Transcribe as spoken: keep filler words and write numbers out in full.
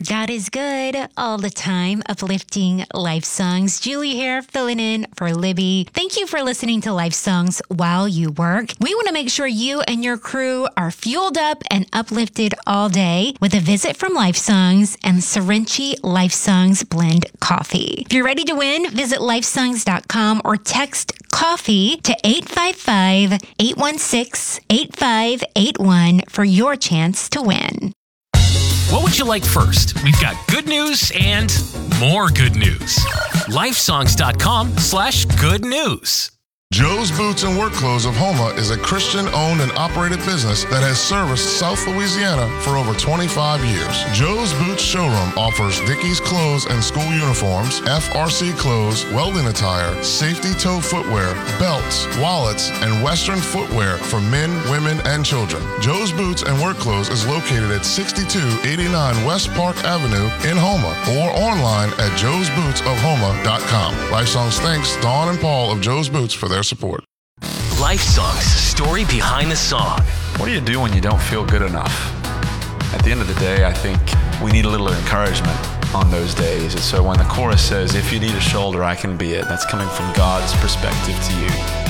God is good all the time. Uplifting Life Songs. Julie here, filling in for Libby. Thank you for listening to Life Songs while you work. We want to make sure you and your crew are fueled up and uplifted all day with a visit from Life Songs and Serenchi Life Songs Blend Coffee. If you're ready to win, visit life songs dot com or text coffee to eight five five, eight one six, eight five eight one for your chance to win. What would you like first? We've got good news and more good news. life songs dot com slash good news. Joe's Boots and Work Clothes of Houma is a Christian-owned and operated business that has serviced South Louisiana for over twenty-five years. Joe's Boots Showroom offers Dickies clothes and school uniforms, F R C clothes, welding attire, safety toe footwear, belts, wallets, and Western footwear for men, women, and children. Joe's Boots and Work Clothes is located at sixty-two eighty-nine West Park Avenue in Houma or online at joes boots of houma dot com. Life Songs thanks Dawn and Paul of Joe's Boots for their support. Life Songs, story behind the song. What do you do when you don't feel good enough? At the end of the day, I think we need a little encouragement on those days. And so when the chorus says, if you need a shoulder, I can be it, that's coming from God's perspective to you.